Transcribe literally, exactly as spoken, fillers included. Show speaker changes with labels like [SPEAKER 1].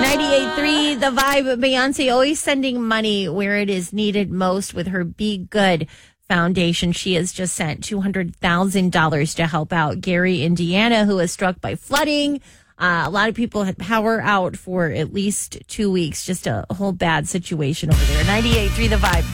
[SPEAKER 1] ninety-eight point three The Vibe. Beyonce always sending money where it is needed most with her Be Good Foundation. She has just sent two hundred thousand dollars to help out Gary, Indiana, who was struck by flooding. Uh, a lot of people had power out for at least two weeks. Just a whole bad situation over there. ninety-eight point three The Vibe.